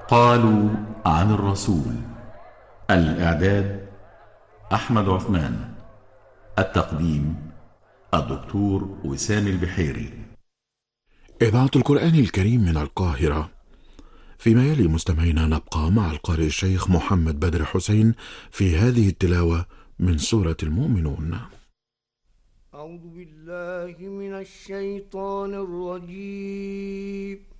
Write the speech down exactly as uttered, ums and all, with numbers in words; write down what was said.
قالوا عن الرسول. الإعداد أحمد عثمان. التقديم الدكتور وسام البحيري. إذاعة القرآن الكريم من القاهرة. فيما يلي مستمعينا نبقى مع القارئ الشيخ محمد بدر حسين في هذه التلاوة من سورة المؤمنون. أعوذ بالله من الشيطان الرجيم.